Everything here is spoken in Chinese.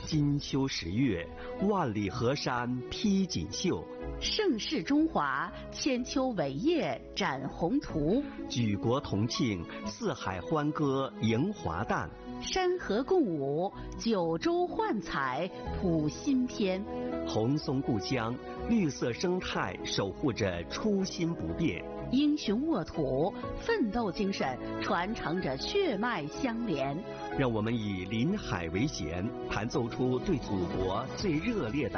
金秋10月，万里河山披锦绣。 盛世中华，千秋伟业展宏图。 举国同庆，四海欢歌迎华诞。 山河共舞，九州焕彩谱新篇。 红松故乡，绿色生态守护着初心不变。 英雄沃土，奋斗精神传承着血脉相连。 让我们以临海为弦，弹奏出对祖国最热烈的